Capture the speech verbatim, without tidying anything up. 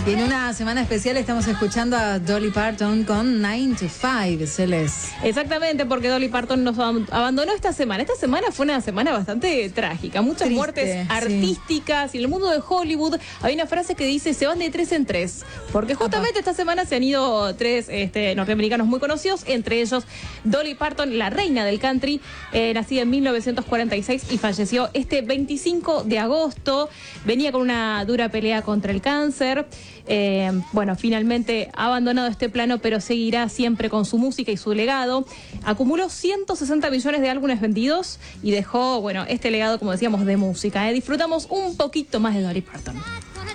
Y en una semana especial estamos escuchando a Dolly Parton con nine to five, Celeste. Exactamente, porque Dolly Parton nos abandonó esta semana. Esta semana fue una semana bastante trágica. Muchas Triste, muertes artísticas. Sí. Y en el mundo de Hollywood hay una frase que dice, se van de tres en tres. Porque justamente Apa. esta semana se han ido tres este, norteamericanos muy conocidos, entre ellos Dolly Parton, la reina del country, eh, nacida en mil novecientos cuarenta y seis y falleció este veinticinco de agosto. Venía con una dura pelea contra el cáncer. Eh, bueno, finalmente ha abandonado este plano, pero seguirá siempre con su música y su legado. Acumuló ciento sesenta millones de álbumes vendidos y dejó, bueno, este legado, como decíamos, de música. ¿eh? Disfrutamos un poquito más de Dolly Parton.